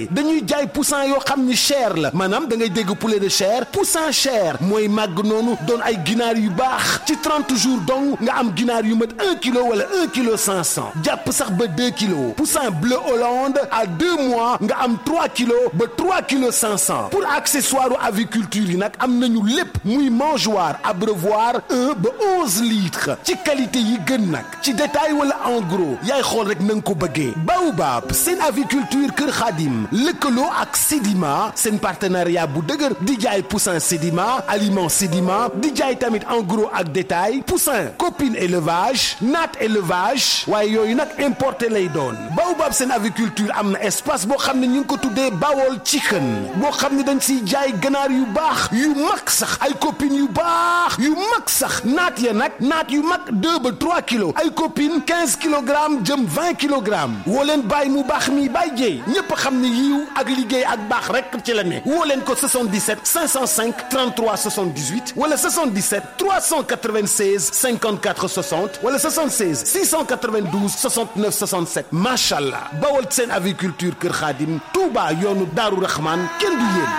dañuy jaay poussin yoo xam ni cher la maanaam da ngay dégg poulet de chair poussin cher mooy màgg noonu doon ay ginaar yu baax ci 30 jours donc nga am ginaar yu mat 1 kilo wala 1 kilo 500 jàpp sax ba 2 kilos poussin bleu Hollande à 2 mois nga am 3 kilos ba 3 kilos 500 pour accessoire aviculture yi nag am nañu lépp muy mangeoire abreuvoir 1 ba 11 litres ci qualité yi gën nag ci détail wala en gros yaay xool rek na nga ko bëggee Baobab seen aviculture Kër Khadim lëkkaloo ak Sedima seen partenariat bu dëgër di jaay poussin Sedima aliment Sedima di jaay tamit en gros ak détail poussin copine élevage naat élevage waaye yooyu nag importé lay doon Baobab seen aviculture am na espace boo xam ne ñu ngi ko tuddee Bawol Chicken boo xam ne dañ siy jaay ganaar yu baax yu mag sax ay copines yu baax yu mag sax naat ya nag naat yu mag 2 ba 3 kilos ay copines 15 kilogrammes jëm 20 kilogrammes woo leen bàyyi mu baax mi bàyyi jéey ñépp xam ne yiw ak liggéey ak baax rek ci la ne woo leen ko 77 505 33 78 wala 77 396 54 60 wala 76 692 69 67 macha allah bawal seen aviculture Kër Khadim Touba yoonu Daaru Rahman kenn du yéen.